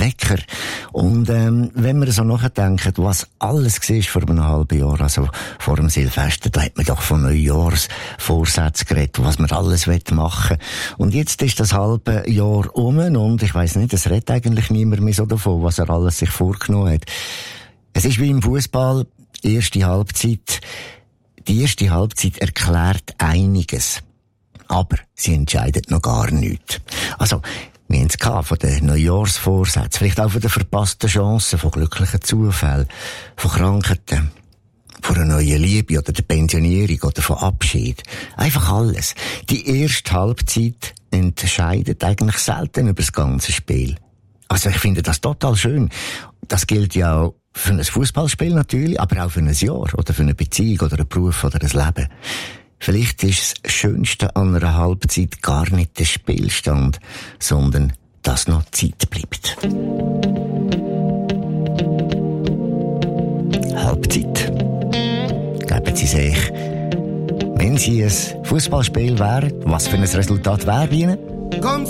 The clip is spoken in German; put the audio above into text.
lecker. Und wenn wir so nachdenken, was alles war vor einem halben Jahr, also vor dem Silvester, da hat man doch von Neujahrsvorsätzen geredet, was man alles machen will. Und jetzt ist das halbe Jahr um und ich weiss nicht, es redet eigentlich niemand mehr so davon, was er alles sich vorgenommen hat. Es ist wie im Fußball, die erste Halbzeit erklärt einiges. Aber sie entscheidet noch gar nichts. Also, wir haben es von den Neujahrsvorsätzen, vielleicht auch von den verpassten Chancen, von glücklichen Zufällen, von Krankheiten, von einer neuen Liebe oder der Pensionierung oder von Abschied. Einfach alles. Die erste Halbzeit entscheidet eigentlich selten über das ganze Spiel. Also ich finde das total schön. Das gilt ja auch für ein Fußballspiel natürlich, aber auch für ein Jahr oder für eine Beziehung oder einen Beruf oder ein Leben. Vielleicht ist das Schönste an einer Halbzeit gar nicht der Spielstand, sondern dass noch Zeit bleibt. Halbzeit. Geben Sie sich, wenn Sie ein Fußballspiel wären, was für ein Resultat wäre Ihnen?